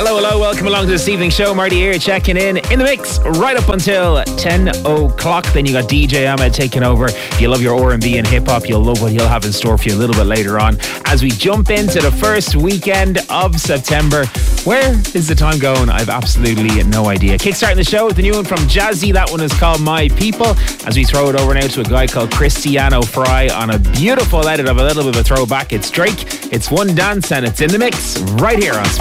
Hello, welcome along to this evening show. Marty here, checking in the mix right up until 10 o'clock. Then you got DJ Ahmed taking over. If you love your R&B and hip-hop, you'll love what he'll have in store for you a little bit later on as we jump into the first weekend of September. Where is the time going? I've absolutely no idea. Kickstarting the show with the new one from Jazzy. That one is called My People, as we throw it over now to a guy called Cristiano Fry on a beautiful edit of a little bit of a throwback. It's Drake, it's One Dance, and it's in the mix right here on